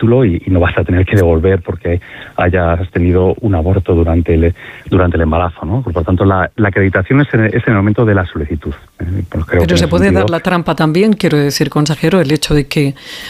título y no vas a tener que devolver porque hayas tenido un aborto durante el embarazo, ¿no? Por tanto, la acreditación es en el momento de la solicitud. Pero se puede dar la trampa también, quiero decir, consejero, el hecho de que